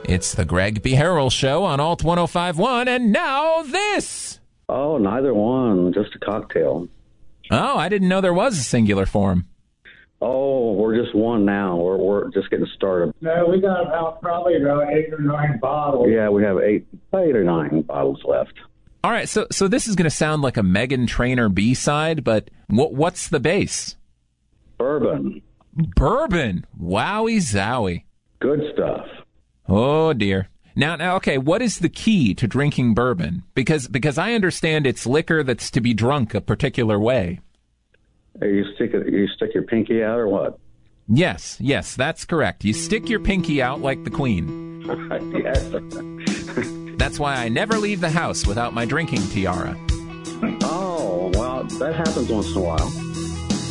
It's the Greg B. Harrell Show on Alt 105.1, and now this! Oh, neither one, just a cocktail. Oh, I didn't know there was a singular form. Oh, we're just one now. We're just getting started. No, we got probably about 8 or 9 bottles. Yeah, we have eight or nine bottles left. All right, so this is going to sound like a Meghan Trainor B-side, but what's the base? Bourbon. Bourbon. Wowie zowie. Good stuff. Oh, dear. Now, okay, what is the key to drinking bourbon? Because I understand it's liquor that's to be drunk a particular way. You stick your pinky out or what? Yes, that's correct. You stick your pinky out like the Queen. Yes. That's why I never leave the house without my drinking tiara. Oh, well, that happens once in a while.